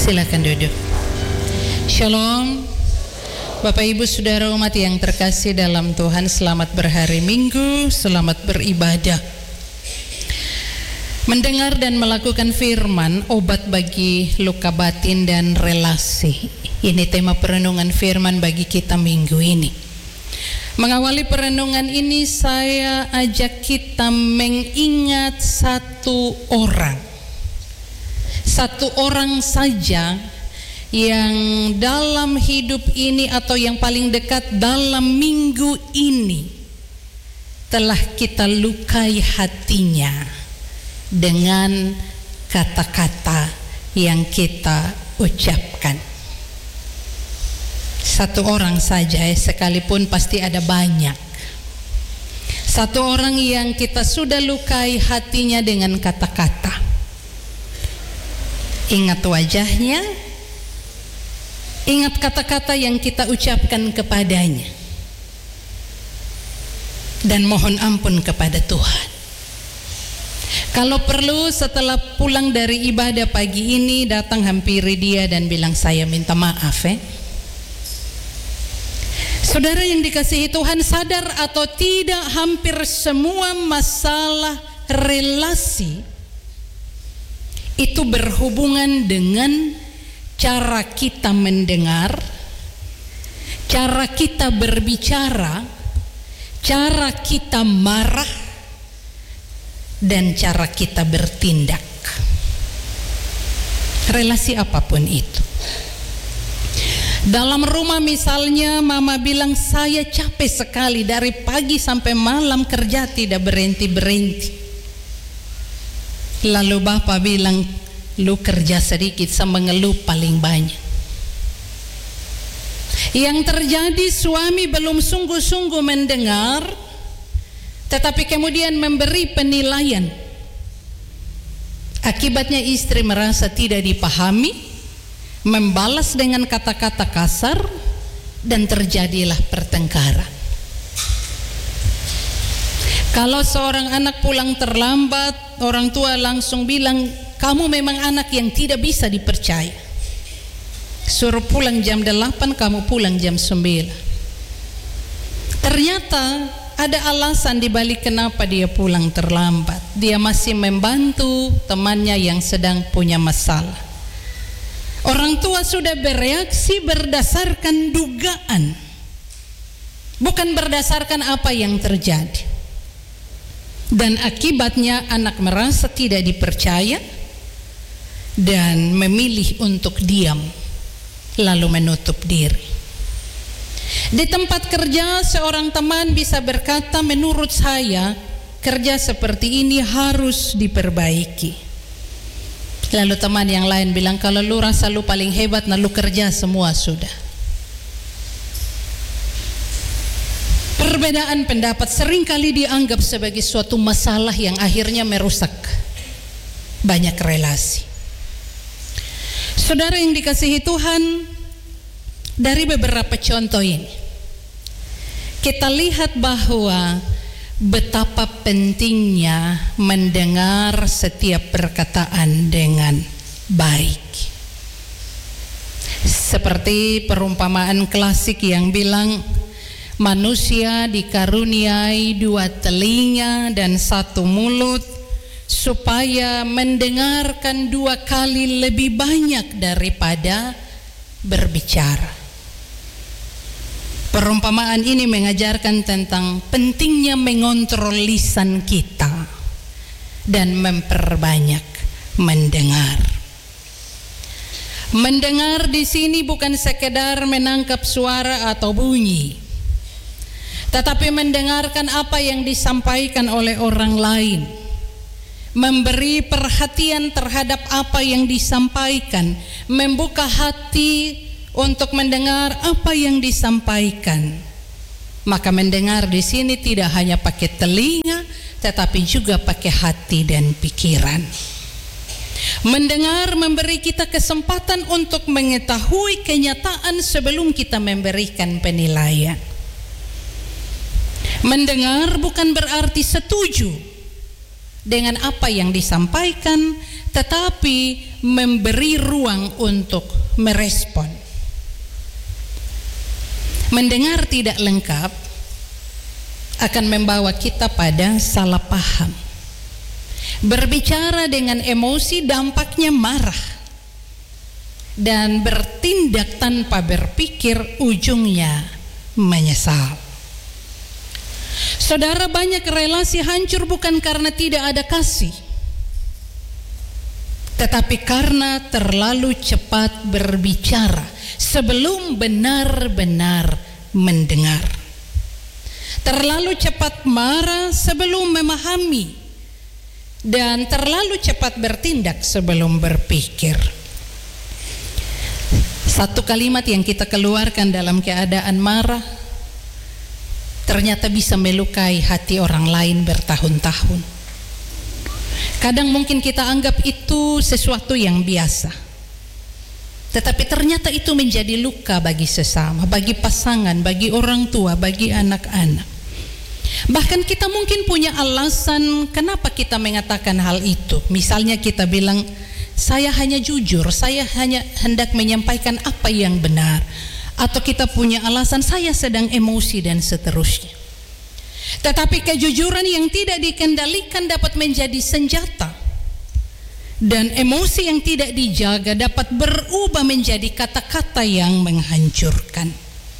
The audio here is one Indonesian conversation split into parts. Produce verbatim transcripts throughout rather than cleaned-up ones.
Silakan duduk. Shalom. Bapak Ibu Saudara umat yang terkasih dalam Tuhan, selamat berhari Minggu, selamat beribadah. Mendengar dan melakukan firman, obat bagi luka batin dan relasi. Ini tema perenungan firman bagi kita minggu ini. Mengawali perenungan ini, saya ajak kita mengingat satu orang. Satu orang saja yang dalam hidup ini atau yang paling dekat dalam minggu ini telah kita lukai hatinya dengan kata-kata yang kita ucapkan. Satu orang saja, sekalipun pasti ada banyak. Satu orang yang kita sudah lukai hatinya dengan kata-kata. Ingat wajahnya, ingat kata-kata yang kita ucapkan kepadanya, dan mohon ampun kepada Tuhan. Kalau perlu setelah pulang dari ibadah pagi ini, datang hampiri dia dan bilang, saya minta maaf. Eh. Saudara yang dikasihi Tuhan, sadar atau tidak, hampir semua masalah relasi itu berhubungan dengan cara kita mendengar, cara kita berbicara, cara kita marah, dan cara kita bertindak. Relasi apapun itu. Dalam rumah misalnya, mama bilang, saya capek sekali dari pagi sampai malam kerja tidak berhenti-berhenti. Lalu bapak bilang, lu kerja sedikit sama ngeluh paling banyak. Yang terjadi, suami belum sungguh-sungguh mendengar, tetapi kemudian memberi penilaian. Akibatnya istri merasa tidak dipahami, membalas dengan kata-kata kasar, dan terjadilah pertengkaran. Kalau seorang anak pulang terlambat, orang tua langsung bilang, kamu memang anak yang tidak bisa dipercaya. Suruh pulang jam delapan, kamu pulang jam sembilan. Ternyata ada alasan dibalik kenapa dia pulang terlambat. Dia masih membantu temannya yang sedang punya masalah. Orang tua sudah bereaksi berdasarkan dugaan, bukan berdasarkan apa yang terjadi. Dan akibatnya anak merasa tidak dipercaya dan memilih untuk diam, lalu menutup diri. Di tempat kerja, seorang teman bisa berkata, menurut saya kerja seperti ini harus diperbaiki. Lalu teman yang lain bilang, kalau lu rasa lu paling hebat, nah lu kerja semua sudah. Perbedaan pendapat seringkali dianggap sebagai suatu masalah yang akhirnya merusak banyak relasi. Saudara yang dikasihi Tuhan, dari beberapa contoh ini kita lihat bahwa betapa pentingnya mendengar setiap perkataan dengan baik. Seperti perumpamaan klasik yang bilang, manusia dikaruniai dua telinga dan satu mulut supaya mendengarkan dua kali lebih banyak daripada berbicara. Perumpamaan ini mengajarkan tentang pentingnya mengontrol lisan kita dan memperbanyak mendengar. Mendengar di sini bukan sekedar menangkap suara atau bunyi, tetapi mendengarkan apa yang disampaikan oleh orang lain, memberi perhatian terhadap apa yang disampaikan, membuka hati untuk mendengar apa yang disampaikan. Maka mendengar di sini tidak hanya pakai telinga, tetapi juga pakai hati dan pikiran. Mendengar memberi kita kesempatan untuk mengetahui kenyataan sebelum kita memberikan penilaian. Mendengar bukan berarti setuju dengan apa yang disampaikan, tetapi memberi ruang untuk merespon. Mendengar tidak lengkap akan membawa kita pada salah paham. Berbicara dengan emosi dampaknya marah, dan bertindak tanpa berpikir ujungnya menyesal. Saudara, banyak relasi hancur bukan karena tidak ada kasih, tetapi karena terlalu cepat berbicara sebelum benar-benar mendengar. Terlalu cepat marah sebelum memahami, dan terlalu cepat bertindak sebelum berpikir. Satu kalimat yang kita keluarkan dalam keadaan marah ternyata bisa melukai hati orang lain bertahun-tahun. Kadang mungkin kita anggap itu sesuatu yang biasa, tetapi ternyata itu menjadi luka bagi sesama, bagi pasangan, bagi orang tua, bagi anak-anak. Bahkan kita mungkin punya alasan kenapa kita mengatakan hal itu. Misalnya kita bilang, saya hanya jujur, saya hanya hendak menyampaikan apa yang benar. Atau kita punya alasan, saya sedang emosi dan seterusnya. Tetapi kejujuran yang tidak dikendalikan dapat menjadi senjata. Dan emosi yang tidak dijaga dapat berubah menjadi kata-kata yang menghancurkan.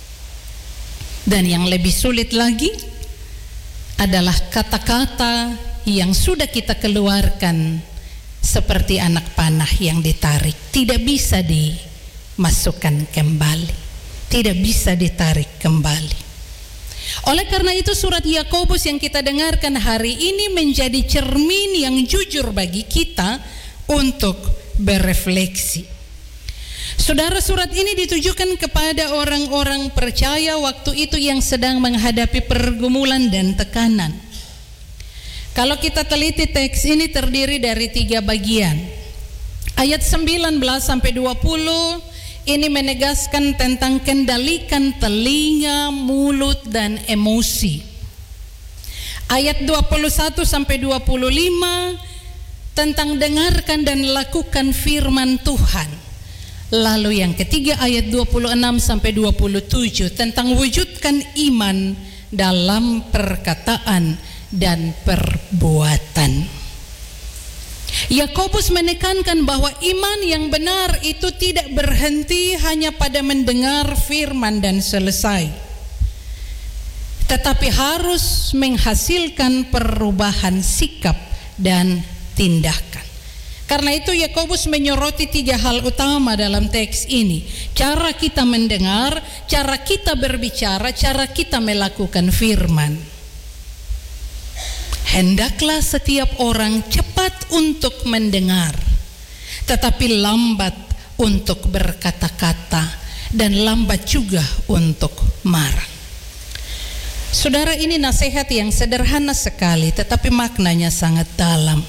Dan yang lebih sulit lagi adalah kata-kata yang sudah kita keluarkan seperti anak panah yang ditarik, tidak bisa dimasukkan kembali, tidak bisa ditarik kembali. Oleh karena itu surat Yakobus yang kita dengarkan hari ini menjadi cermin yang jujur bagi kita untuk berefleksi. Saudara, surat ini ditujukan kepada orang-orang percaya waktu itu yang sedang menghadapi pergumulan dan tekanan. Kalau kita teliti teks ini terdiri dari tiga bagian. Ayat sembilan belas sampai dua puluh ini menegaskan tentang kendalikan telinga, mulut, dan emosi. Ayat dua puluh satu sampai dua puluh lima tentang dengarkan dan lakukan firman Tuhan. Lalu yang ketiga ayat dua puluh enam sampai dua puluh tujuh tentang wujudkan iman dalam perkataan dan perbuatan. Yakobus menekankan bahwa iman yang benar itu tidak berhenti hanya pada mendengar firman dan selesai, tetapi harus menghasilkan perubahan sikap dan tindakan. Karena itu Yakobus menyoroti tiga hal utama dalam teks ini. Cara kita mendengar, cara kita berbicara, cara kita melakukan firman. Hendaklah setiap orang cepat untuk mendengar, tetapi lambat untuk berkata-kata, dan lambat juga untuk marah. Saudara, ini nasihat yang sederhana sekali, tetapi maknanya sangat dalam.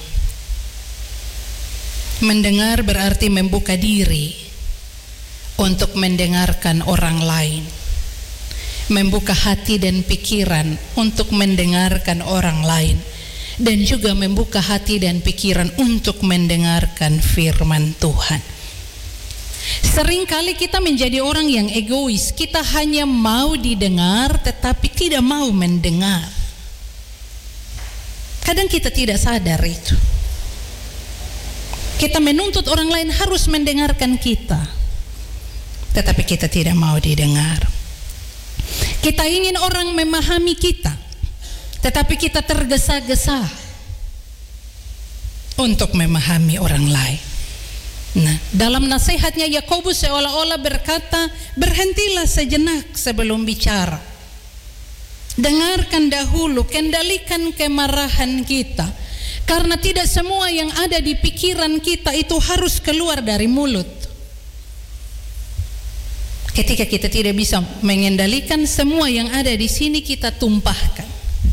Mendengar berarti membuka diri untuk mendengarkan orang lain, membuka hati dan pikiran untuk mendengarkan orang lain, dan juga membuka hati dan pikiran untuk mendengarkan firman Tuhan. Seringkali kita menjadi orang yang egois, kita hanya mau didengar tetapi tidak mau mendengar. Kadang kita tidak sadar itu. Kita menuntut orang lain harus mendengarkan kita, tetapi kita tidak mau didengar. Kita ingin orang memahami kita, tetapi kita tergesa-gesa untuk memahami orang lain. Nah, dalam nasihatnya Yakobus seolah-olah berkata, berhentilah sejenak sebelum bicara. Dengarkan dahulu, kendalikan kemarahan kita. Karena tidak semua yang ada di pikiran kita itu harus keluar dari mulut. Ketika kita tidak bisa mengendalikan, semua yang ada di sini kita tumpahkan.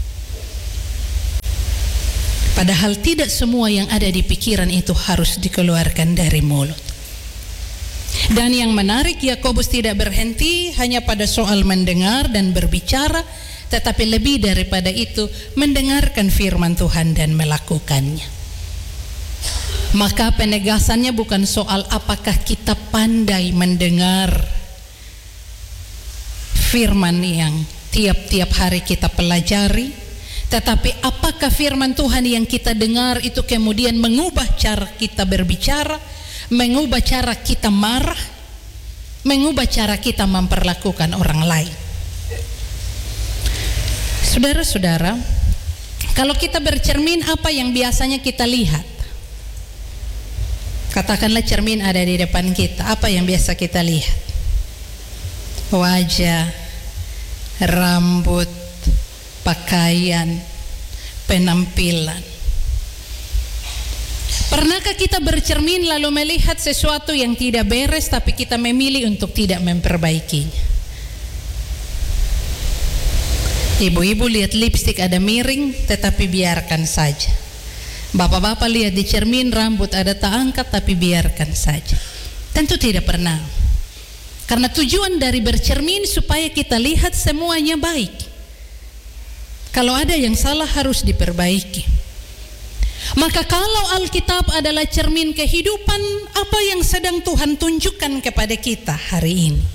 Padahal tidak semua yang ada di pikiran itu harus dikeluarkan dari mulut. Dan yang menarik, Yakobus tidak berhenti hanya pada soal mendengar dan berbicara, tetapi lebih daripada itu mendengarkan firman Tuhan dan melakukannya. Maka penegasannya bukan soal apakah kita pandai mendengar firman yang tiap-tiap hari kita pelajari, tetapi apakah firman Tuhan yang kita dengar itu kemudian mengubah cara kita berbicara, mengubah cara kita marah, mengubah cara kita memperlakukan orang lain. Saudara-saudara, kalau kita bercermin, apa yang biasanya kita lihat? Katakanlah cermin ada di depan kita, apa yang biasa kita lihat? Wajah, rambut, pakaian, penampilan. Pernahkah kita bercermin lalu melihat sesuatu yang tidak beres tapi kita memilih untuk tidak memperbaikinya? Ibu-ibu lihat lipstik ada miring tetapi biarkan saja. Bapak-bapak lihat di cermin rambut ada tak angkat tapi biarkan saja. Tentu tidak pernah. Karena tujuan dari bercermin supaya kita lihat semuanya baik. Kalau ada yang salah harus diperbaiki. Maka kalau Alkitab adalah cermin kehidupan, apa yang sedang Tuhan tunjukkan kepada kita hari ini?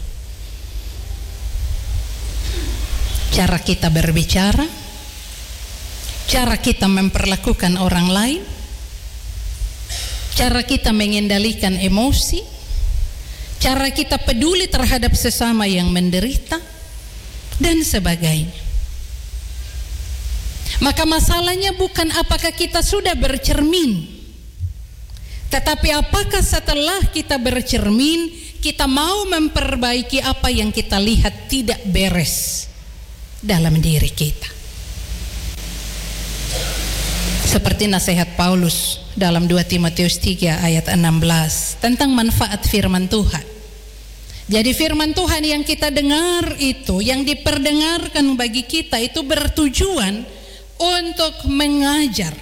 Cara kita berbicara, cara kita memperlakukan orang lain, cara kita mengendalikan emosi, cara kita peduli terhadap sesama yang menderita, dan sebagainya. Maka masalahnya bukan apakah kita sudah bercermin, tetapi apakah setelah kita bercermin, kita mau memperbaiki apa yang kita lihat tidak beres dalam diri kita. Seperti nasihat Paulus dalam dua Timotius tiga ayat enam belas tentang manfaat firman Tuhan. Jadi firman Tuhan yang kita dengar itu, yang diperdengarkan bagi kita itu bertujuan untuk mengajar,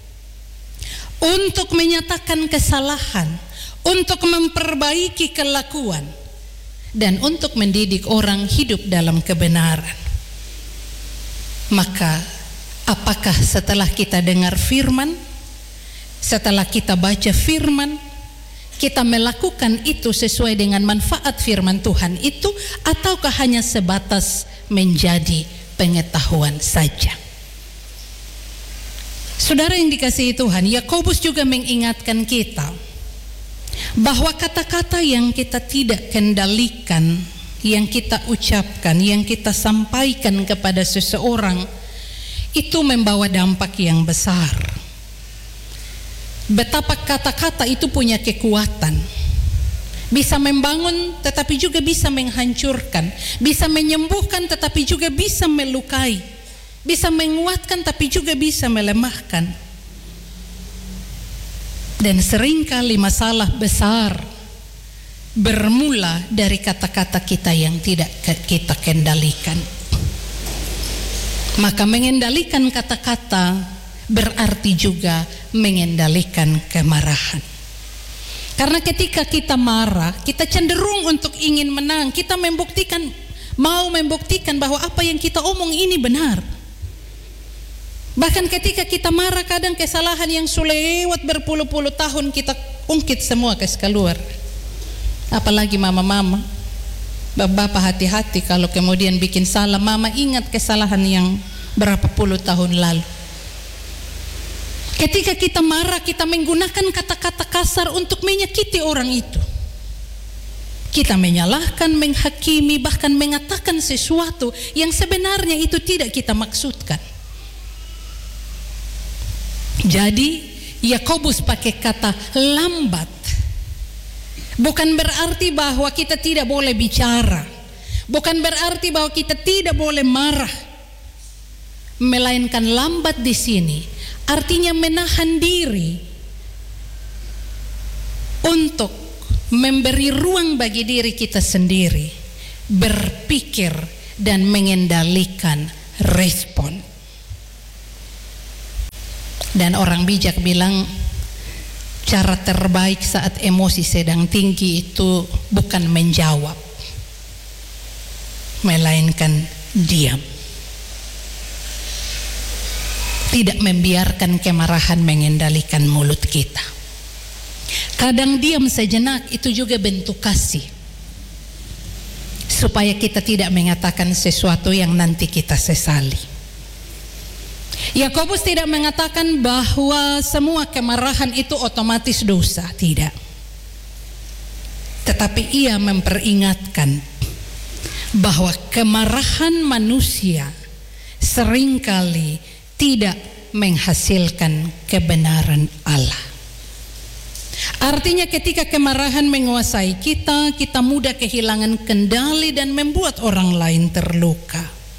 untuk menyatakan kesalahan, untuk memperbaiki kelakuan, dan untuk mendidik orang hidup dalam kebenaran. Maka apakah setelah kita dengar firman, setelah kita baca firman, kita melakukan itu sesuai dengan manfaat firman Tuhan itu, ataukah hanya sebatas menjadi pengetahuan saja? Saudara yang dikasihi Tuhan, Yakobus juga mengingatkan kita bahwa kata-kata yang kita tidak kendalikan, yang kita ucapkan, yang kita sampaikan kepada seseorang, itu membawa dampak yang besar. Betapa kata-kata itu punya kekuatan, bisa membangun tetapi juga bisa menghancurkan, bisa menyembuhkan tetapi juga bisa melukai, bisa menguatkan tapi juga bisa melemahkan. Dan seringkali masalah besar bermula dari kata-kata kita yang tidak kita kendalikan. Maka mengendalikan kata-kata berarti juga mengendalikan kemarahan. Karena ketika kita marah, kita cenderung untuk ingin menang. Kita membuktikan, mau membuktikan bahwa apa yang kita omong ini benar. Bahkan ketika kita marah, kadang kesalahan yang sudah lewat berpuluh-puluh tahun kita ungkit semua ke keluar. Apalagi mama-mama, bapak-bapak hati-hati kalau kemudian bikin salah, mama ingat kesalahan yang berapa puluh tahun lalu. Ketika kita marah, kita menggunakan kata-kata kasar untuk menyakiti orang itu. Kita menyalahkan, menghakimi, bahkan mengatakan sesuatu yang sebenarnya itu tidak kita maksudkan. Jadi Yakobus pakai kata lambat. Bukan berarti bahwa kita tidak boleh bicara, bukan berarti bahwa kita tidak boleh marah, melainkan lambat di sini artinya menahan diri untuk memberi ruang bagi diri kita sendiri berpikir dan mengendalikan respon. Dan orang bijak bilang cara terbaik saat emosi sedang tinggi itu bukan menjawab, melainkan diam. Tidak membiarkan kemarahan mengendalikan mulut kita. Kadang diam sejenak itu juga bentuk kasih, supaya kita tidak mengatakan sesuatu yang nanti kita sesali. Yakobus tidak mengatakan bahwa semua kemarahan itu otomatis dosa, tidak. Tetapi ia memperingatkan bahwa kemarahan manusia seringkali tidak menghasilkan kebenaran Allah. Artinya ketika kemarahan menguasai kita, kita mudah kehilangan kendali dan membuat orang lain terluka.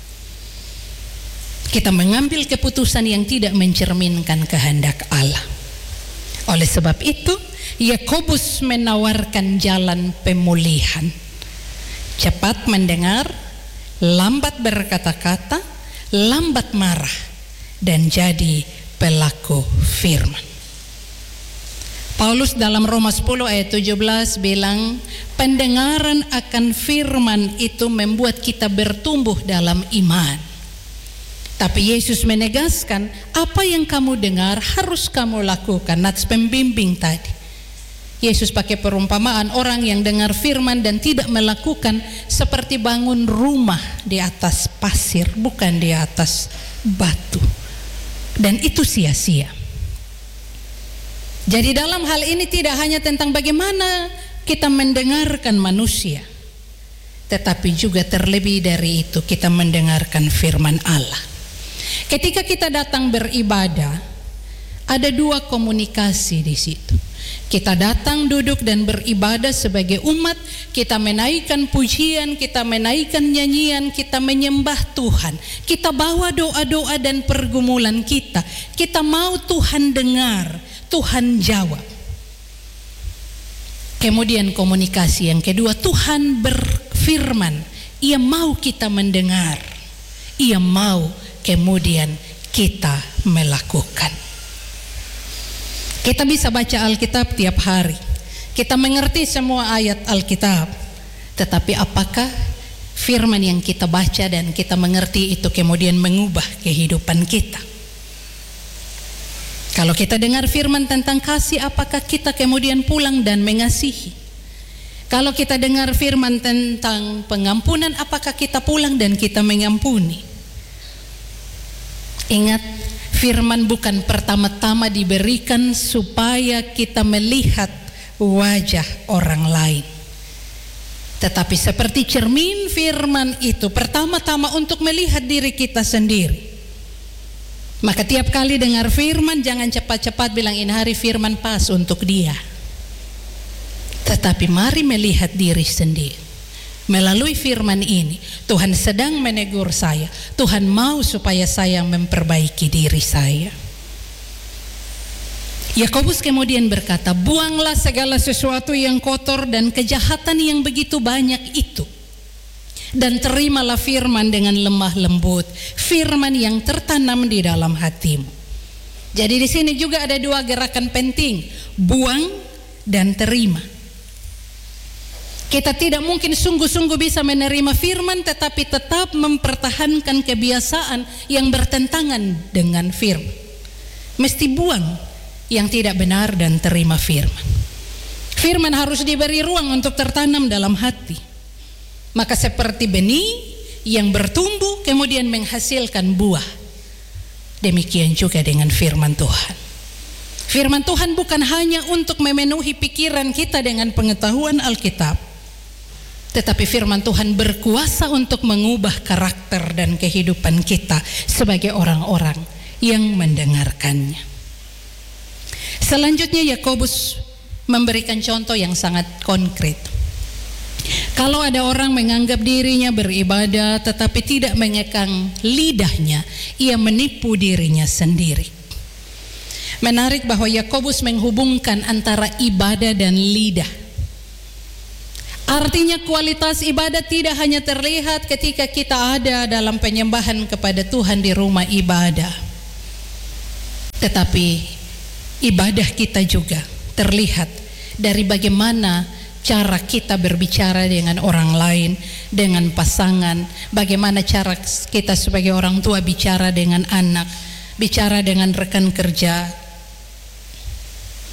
Kita mengambil keputusan yang tidak mencerminkan kehendak Allah. Oleh sebab itu, Yakobus menawarkan jalan pemulihan. Cepat mendengar, lambat berkata-kata, lambat marah, dan jadi pelaku firman. Paulus dalam Roma sepuluh ayat tujuh belas bilang, pendengaran akan firman itu membuat kita bertumbuh dalam iman. Tapi Yesus menegaskan, apa yang kamu dengar harus kamu lakukan. Nats pembimbing tadi. Yesus pakai perumpamaan orang yang dengar firman dan tidak melakukan, seperti bangun rumah di atas pasir, bukan di atas batu. Dan itu sia-sia. Jadi dalam hal ini tidak hanya tentang bagaimana kita mendengarkan manusia, tetapi juga terlebih dari itu kita mendengarkan firman Allah. Ketika kita datang beribadah, ada dua komunikasi di situ. Kita datang duduk dan beribadah sebagai umat, kita menaikkan pujian, kita menaikkan nyanyian, kita menyembah Tuhan. Kita bawa doa-doa dan pergumulan kita. Kita mau Tuhan dengar, Tuhan jawab. Kemudian komunikasi yang kedua, Tuhan berfirman, Ia mau kita mendengar, Ia mau kemudian kita melakukan. Kita bisa baca Alkitab tiap hari, kita mengerti semua ayat Alkitab, tetapi apakah firman yang kita baca dan kita mengerti itu kemudian mengubah kehidupan kita? Kalau kita dengar firman tentang kasih, apakah kita kemudian pulang dan mengasihi? Kalau kita dengar firman tentang pengampunan, apakah kita pulang dan kita mengampuni? Ingat, firman bukan pertama-tama diberikan supaya kita melihat wajah orang lain, tetapi seperti cermin firman itu pertama-tama untuk melihat diri kita sendiri. Maka tiap kali dengar firman, jangan cepat-cepat bilang ini hari firman pas untuk dia, tetapi mari melihat diri sendiri. Melalui firman ini, Tuhan sedang menegur saya. Tuhan mau supaya saya memperbaiki diri saya. Yakobus kemudian berkata, buanglah segala sesuatu yang kotor dan kejahatan yang begitu banyak itu, dan terimalah firman dengan lemah lembut, firman yang tertanam di dalam hatimu. Jadi di sini juga ada dua gerakan penting, buang dan terima. Kita tidak mungkin sungguh-sungguh bisa menerima firman tetapi tetap mempertahankan kebiasaan yang bertentangan dengan firman. Mesti buang yang tidak benar dan terima firman. Firman harus diberi ruang untuk tertanam dalam hati. Maka seperti benih yang bertumbuh kemudian menghasilkan buah, demikian juga dengan firman Tuhan. Firman Tuhan bukan hanya untuk memenuhi pikiran kita dengan pengetahuan Alkitab, tetapi firman Tuhan berkuasa untuk mengubah karakter dan kehidupan kita sebagai orang-orang yang mendengarkannya. Selanjutnya Yakobus memberikan contoh yang sangat konkret. Kalau ada orang menganggap dirinya beribadah tetapi tidak mengekang lidahnya, ia menipu dirinya sendiri. Menarik bahwa Yakobus menghubungkan antara ibadah dan lidah. Artinya kualitas ibadah tidak hanya terlihat ketika kita ada dalam penyembahan kepada Tuhan di rumah ibadah, tetapi ibadah kita juga terlihat dari bagaimana cara kita berbicara dengan orang lain, dengan pasangan, bagaimana cara kita sebagai orang tua bicara dengan anak, bicara dengan rekan kerja.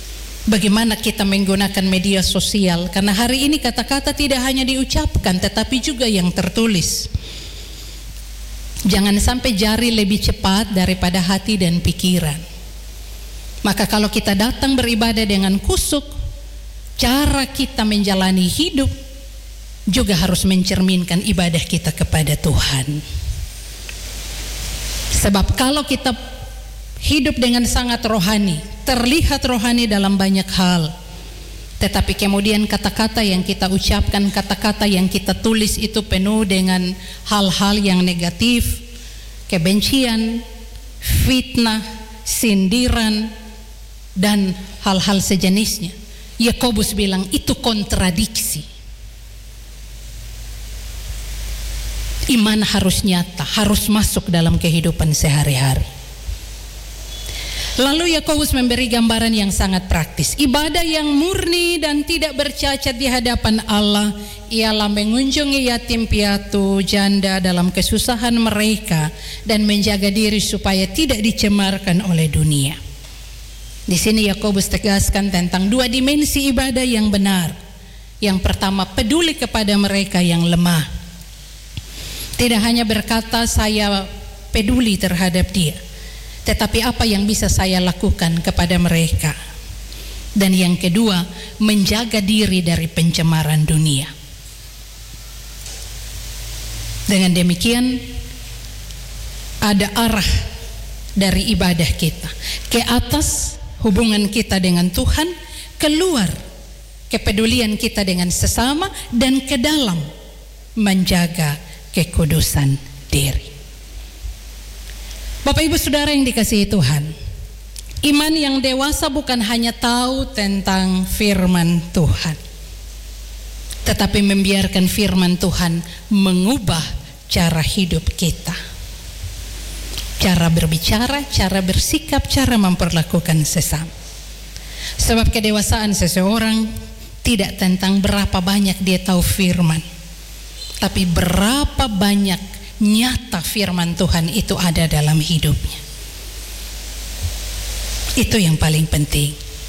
Bagaimana kita menggunakan media sosial, karena hari ini kata-kata tidak hanya diucapkan tetapi juga yang tertulis. Jangan sampai jari lebih cepat daripada hati dan pikiran. Maka kalau kita datang beribadah dengan kusuk, cara kita menjalani hidup juga harus mencerminkan ibadah kita kepada Tuhan. Sebab kalau kita hidup dengan sangat rohani, terlihat rohani dalam banyak hal, tetapi kemudian kata-kata yang kita ucapkan, kata-kata yang kita tulis itu penuh dengan hal-hal yang negatif, kebencian, fitnah, sindiran, dan hal-hal sejenisnya. Yakobus bilang itu kontradiksi. Iman harus nyata, harus masuk dalam kehidupan sehari-hari. Lalu Yakobus memberi gambaran yang sangat praktis. Ibadah yang murni dan tidak bercacat di hadapan Allah ialah mengunjungi yatim piatu, janda dalam kesusahan mereka dan menjaga diri supaya tidak dicemarkan oleh dunia. Di sini Yakobus tegaskan tentang dua dimensi ibadah yang benar. Yang pertama, peduli kepada mereka yang lemah. Tidak hanya berkata saya peduli terhadap dia, tetapi apa yang bisa saya lakukan kepada mereka. Dan yang kedua, menjaga diri dari pencemaran dunia. Dengan demikian ada arah dari ibadah kita. Ke atas hubungan kita dengan Tuhan, keluar kepedulian kita dengan sesama, dan ke dalam menjaga kekudusan diri. Bapak Ibu Saudara yang dikasihi Tuhan, iman yang dewasa bukan hanya tahu tentang firman Tuhan, tetapi membiarkan firman Tuhan mengubah cara hidup kita. Cara berbicara, cara bersikap, cara memperlakukan sesama. Sebab kedewasaan seseorang tidak tentang berapa banyak dia tahu firman, tapi berapa banyak nyata firman Tuhan itu ada dalam hidupnya. Itu yang paling penting.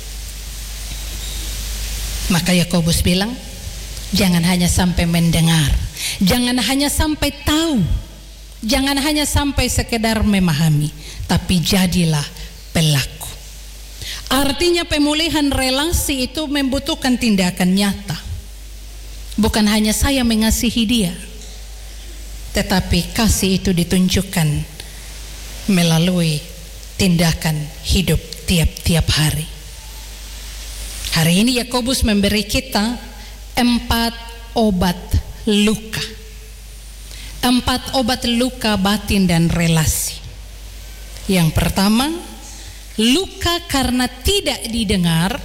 Maka Yakobus bilang, jangan hanya sampai mendengar, jangan hanya sampai tahu, jangan hanya sampai sekedar memahami, tapi jadilah pelaku. Artinya pemulihan relasi itu membutuhkan tindakan nyata. Bukan hanya saya mengasihi dia, tetapi kasih itu ditunjukkan melalui tindakan hidup tiap-tiap hari. Hari ini Yakobus memberi kita empat obat luka. Empat obat luka batin dan relasi. Yang pertama, luka karena tidak didengar,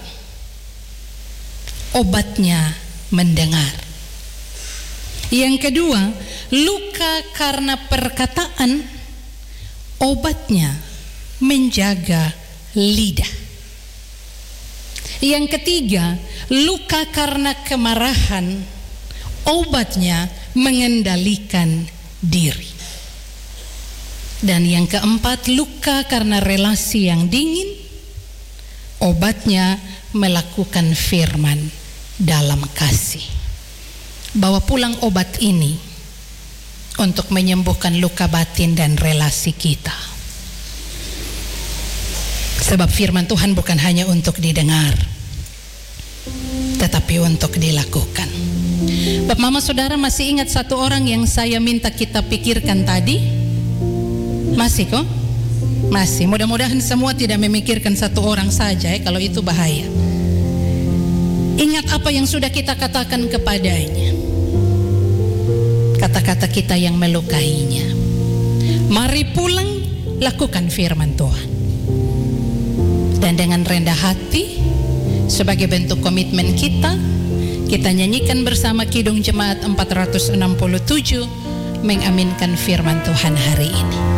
obatnya mendengar. Yang kedua, luka karena perkataan, obatnya menjaga lidah. Yang ketiga, luka karena kemarahan, obatnya mengendalikan diri. Dan yang keempat, luka karena relasi yang dingin, obatnya melakukan firman dalam kasih. Bawa pulang obat ini untuk menyembuhkan luka batin dan relasi kita. Sebab firman Tuhan bukan hanya untuk didengar, tetapi untuk dilakukan. Bapak Mama Saudara masih ingat satu orang yang saya minta kita pikirkan tadi? Masih kok? Masih. Mudah-mudahan semua tidak memikirkan satu orang saja ya, kalau itu bahaya. Ingat apa yang sudah kita katakan kepadanya. Kata-kata kita yang melukainya. Mari pulang, lakukan firman Tuhan. Dan dengan rendah hati, sebagai bentuk komitmen kita, kita nyanyikan bersama Kidung Jemaat empat ratus enam puluh tujuh, mengaminkan firman Tuhan hari ini.